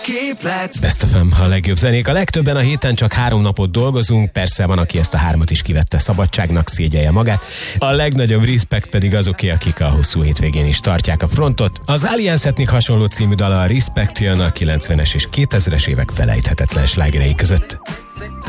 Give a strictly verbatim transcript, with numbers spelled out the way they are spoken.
Képlet. Best ef em, a legjobb zenék. A legtöbben a héten csak három napot dolgozunk, persze van, aki ezt a hármat is kivette szabadságnak, szégyelje magát. A legnagyobb respekt pedig azoké, akik a hosszú hétvégén is tartják a frontot. Az Alliance Ethnic hasonló című dala a Respect jön a kilencvenes és kétezres évek felejthetetlen slágerei között.